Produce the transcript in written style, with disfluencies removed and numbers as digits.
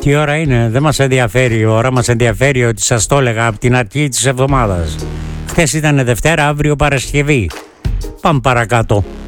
Τι ώρα είναι, δεν μας ενδιαφέρει η ώρα, μας ενδιαφέρει ότι σας το έλεγα από την αρχή της εβδομάδας. Χθες ήταν Δευτέρα, αύριο Παρασκευή. Πάμε παρακάτω.